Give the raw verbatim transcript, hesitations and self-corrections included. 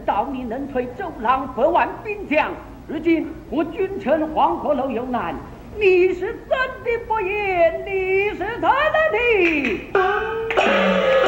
道你能推走廊百万兵将，如今我君臣黄鹤楼有难，你是怎的不言？你是他的的。